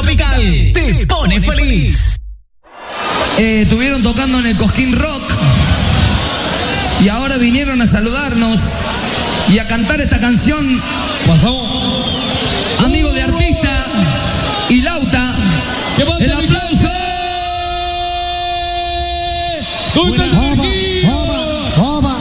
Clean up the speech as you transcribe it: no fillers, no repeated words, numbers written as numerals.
tropical te pone feliz. Estuvieron tocando en el Cosquín Rock y ahora vinieron a saludarnos y a cantar esta canción. Pasamos. Amigo de artista y Lauta. El aplauso. ¿Dónde está el